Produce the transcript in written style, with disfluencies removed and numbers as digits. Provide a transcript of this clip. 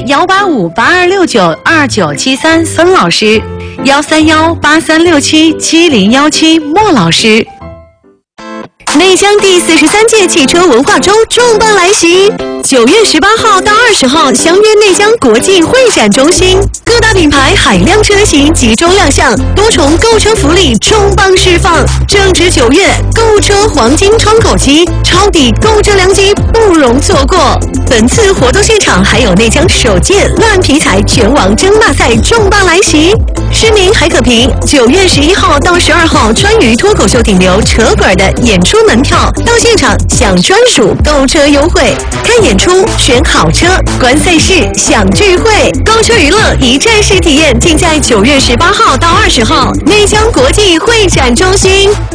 18582692973孙老师，13183677017莫老师。内江第43届汽车文化周重磅来袭，9月18号到20号相约内江国际会展中心，各大品牌海量车型集中亮相，多重购车福利重磅释放。正值9月，购车黄金窗口期，抄底购车良机不容错过。本次活动现场还有内江首届乱皮财拳王争霸赛重磅来袭，市民还可凭9月11号到12号川渝脱口秀顶流扯滚的演出门票到现场享专属购车优惠，看演出、选好车、观赛事、享聚会，购车娱乐一站式体验，尽在9月18号到20号内江国际会展中心。